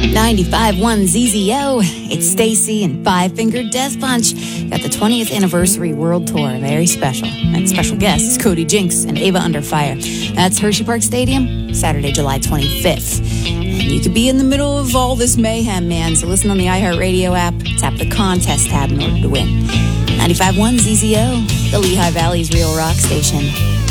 95.1 ZZO. It's Stacy and Five Finger Death Punch. Got the 20th anniversary world tour. Very special. And special guests, Cody Jinks and Ava Under Fire. That's Hershey Park Stadium, Saturday, July 25th. And you could be in the middle of all this mayhem, man. So listen on the iHeartRadio app. Tap the contest tab in order to win. 95.1 ZZO, the Lehigh Valley's real rock station.